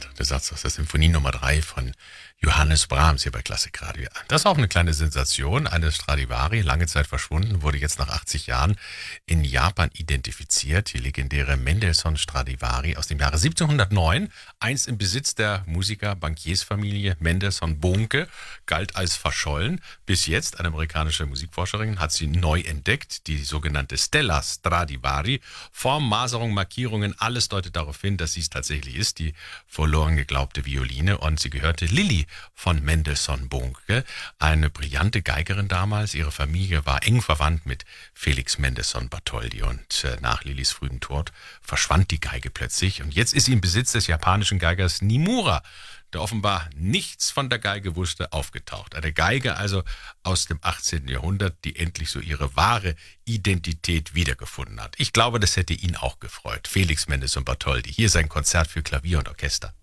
dritte Satz aus der Symphonie Nummer 3 von Johannes Brahms hier bei Klassikradio. Das ist auch eine kleine Sensation. Eine Stradivari, lange Zeit verschwunden, wurde jetzt nach 80 Jahren in Japan identifiziert. Die legendäre Mendelssohn Stradivari aus dem Jahre 1709, einst im Besitz der Musiker-Bankiersfamilie Mendelssohn-Bonke, galt als verschollen. Bis jetzt, eine amerikanische Musikforscherin hat sie neu entdeckt, die sogenannte Stella Stradivari. Form, Maserung, Markierungen, alles deutet darauf hin, dass sie es tatsächlich ist, die verloren geglaubte Violine. Und sie gehörte Lilli von Mendelssohn-Bonke, eine brillante Geigerin damals. Ihre Familie war eng verwandt mit Felix Mendelssohn-Bartholdy. Und nach Lillis frühem Tod verschwand die Geige plötzlich. Und jetzt ist sie im Besitz des japanischen Geigers Nimura, der offenbar nichts von der Geige wusste, aufgetaucht. Eine Geige also aus dem 18. Jahrhundert, die endlich so ihre wahre Identität wiedergefunden hat. Ich glaube, das hätte ihn auch gefreut. Felix Mendelssohn-Bartholdy. Hier sein Konzert für Klavier und Orchester.